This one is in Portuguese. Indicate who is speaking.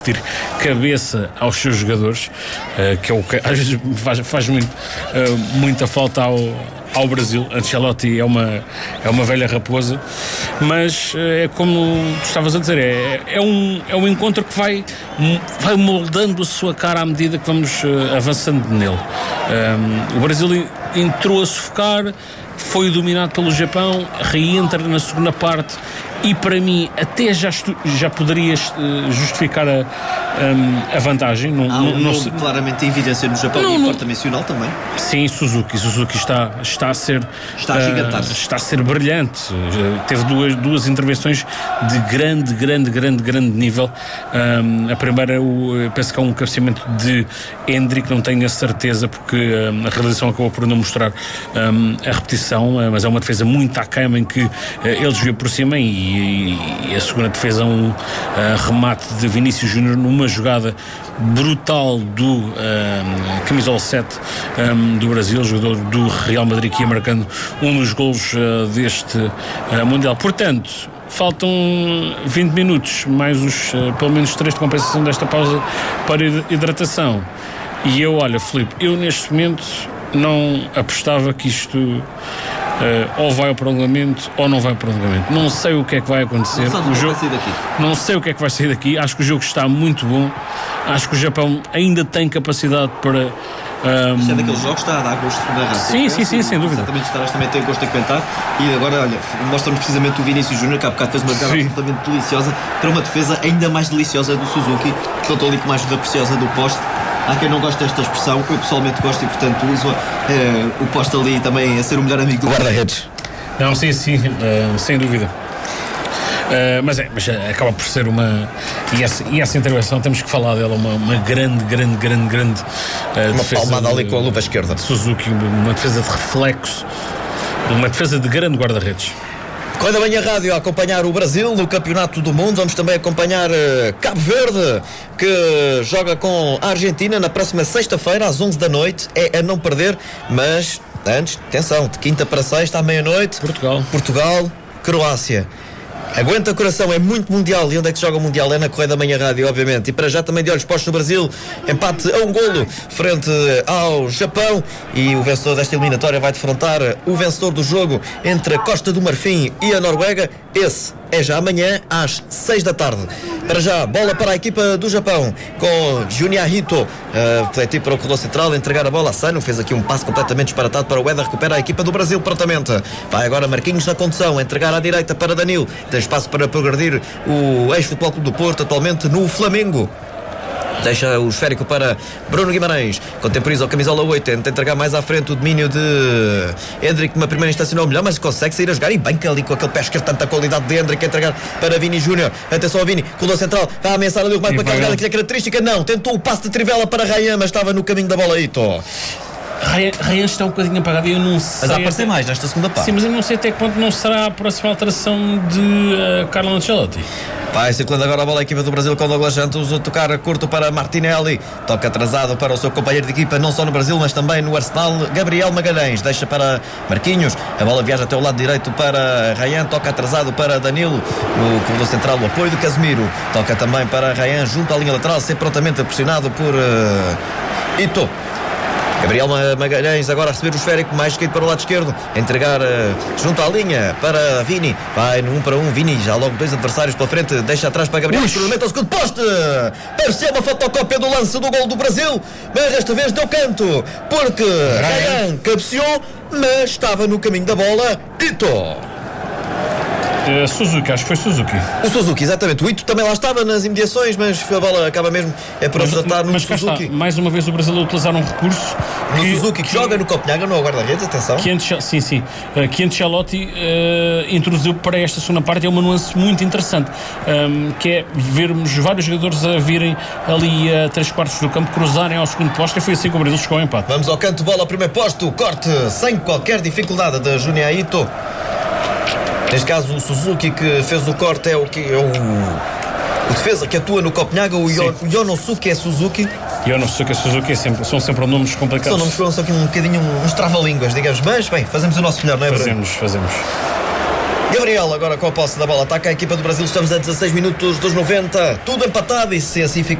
Speaker 1: ter cabeça aos seus jogadores, que é o que às vezes faz muita falta ao Brasil. Ancelotti é uma velha raposa, mas é como tu estavas a dizer, é um encontro que vai moldando a sua cara à medida que vamos avançando nele. O Brasil entrou a sufocar, foi dominado pelo Japão, reentra na segunda parte e para mim até já poderia justificar a vantagem.
Speaker 2: Claramente a evidência no Japão e importa mencioná-lo também.
Speaker 1: Sim, Suzuki está a ser está a ser brilhante. Teve duas intervenções de grande nível. A primeira, penso que é um cabeceamento de Endrick, não tenho a certeza porque a realização acabou por não mostrar a repetição, mas é uma defesa muito aquém em que ele desviou por cima e a segunda defesa um remate de Vinícius Júnior numa jogada brutal do camisola 7 do Brasil, jogador do Real Madrid, que ia marcando um dos golos deste Mundial. Portanto, faltam 20 minutos, mais pelo menos 3 de compensação desta pausa para hidratação. E olha, Filipe, eu neste momento não apostava que isto ou vai ao prolongamento ou não vai ao prolongamento. Não sei o que é que vai acontecer. Não sei o que é que vai sair daqui. Acho que o jogo está muito bom. Acho que o Japão ainda tem capacidade para...
Speaker 2: Isto é daqueles jogos que está a dar gosto de narrar.
Speaker 1: Sim, sem dúvida.
Speaker 2: Exatamente, estarás também a ter gosto de comentar. E agora, olha, mostra-nos precisamente o Vinícius Júnior, que há bocado fez uma jogada absolutamente deliciosa, para uma defesa ainda mais deliciosa do Suzuki, que eu estou ali com uma ajuda preciosa do poste. Há quem não gosta desta expressão, eu pessoalmente gosto e, portanto, uso o poste ali também a ser o melhor amigo do guarda-redes.
Speaker 1: Não, sim, sem dúvida. Mas acaba por ser e essa intervenção temos que falar dela, uma grande
Speaker 2: uma
Speaker 1: defesa,
Speaker 2: palmada ali com a luva esquerda
Speaker 1: de Suzuki, uma defesa de reflexo, uma defesa de grande guarda-redes.
Speaker 2: Correio da Manhã Rádio a acompanhar o Brasil no Campeonato do Mundo. Vamos também acompanhar Cabo Verde, que joga com a Argentina na próxima sexta-feira às 11 da noite. É a não perder, mas antes, atenção, de quinta para sexta à meia-noite, Portugal, Croácia. Aguenta coração, é muito mundial. E onde é que se joga o mundial? É na Correio da Manhã Rádio, obviamente. E para já também de olhos postos no Brasil, empate a um golo frente ao Japão, e o vencedor desta eliminatória vai defrontar o vencedor do jogo entre a Costa do Marfim e a Noruega. Esse é já amanhã às 6 da tarde. Para já, bola para a equipa do Japão, com Juniahito refletir para o corredor central, entregar a bola a Sano, fez aqui um passo completamente disparatado para o Éder, recupera a equipa do Brasil prontamente. Vai agora Marquinhos na condução, entregar à direita para Danilo, tem espaço para progredir o ex-Futebol Clube do Porto, atualmente no Flamengo. Deixa o esférico para Bruno Guimarães, contemporiza o camisola 8, tenta entregar mais à frente o domínio de Endrick, numa primeira instância não melhor, mas consegue sair a jogar e banca ali com aquele pé esquerdo, tanta qualidade de Endrick, entregar para Vini Júnior. Atenção ao Vini, corredor central, vai ameaçar ali o remate para aquela jogada que lhe é característica, não, tentou o passe de trivela para Rayan, mas estava no caminho da bola.
Speaker 1: Rayan está um bocadinho apagado e eu não sei.
Speaker 2: Mas vai aparecer mais nesta segunda parte.
Speaker 1: Sim, mas eu não sei até que ponto não será a próxima alteração de Carlo Ancelotti.
Speaker 2: Vai circulando agora a bola a equipa do Brasil com Douglas Santos, a tocar curto para Martinelli, toca atrasado para o seu companheiro de equipa, não só no Brasil mas também no Arsenal, Gabriel Magalhães, deixa para Marquinhos, a bola viaja até o lado direito para Rayan, toca atrasado para Danilo, no corredor central o apoio do Casemiro, toca também para Rayan junto à linha lateral, ser prontamente pressionado por Ito. Gabriel Magalhães agora a receber o esférico, mais caído para o lado esquerdo, entregar junto à linha para Vini, vai no 1 para 1, Vini, já logo 2 adversários pela frente, deixa atrás para Gabriel, cruzamento ao segundo poste, parecia uma fotocópia do lance do gol do Brasil, mas desta vez deu canto, porque Rayan cabeceou, mas estava no caminho da bola, Ito.
Speaker 1: Suzuki, acho que foi Suzuki.
Speaker 2: O Suzuki, exatamente. O Ito também lá estava nas imediações, mas a bola acaba mesmo por acertar no Suzuki.
Speaker 1: Está. Mais uma vez o Brasil a utilizar um recurso
Speaker 2: no Suzuki, que joga no Copenhaga, no guarda-redes, atenção.
Speaker 1: Que Ancelotti introduziu para esta segunda parte, é uma nuance muito interessante, que é vermos vários jogadores a virem ali a 3/4 do campo, cruzarem ao segundo posto, e foi assim que o Brasil chegou ao empate.
Speaker 2: Vamos ao canto, bola ao primeiro posto, corte sem qualquer dificuldade de Junya Ito. Neste caso, o Suzuki que fez o corte é o defesa que atua no Copenhaga, o Yonosuke é Suzuki.
Speaker 1: Yonosuke Suzuki são sempre nomes complicados.
Speaker 2: São nomes que são aqui um bocadinho uns trava-línguas, digamos, mas bem, fazemos o nosso melhor, não é?
Speaker 1: Fazemos.
Speaker 2: Gabriel, agora com a posse da bola, ataca a equipa do Brasil. Estamos a 16 minutos dos 90, tudo empatado, e se assim fica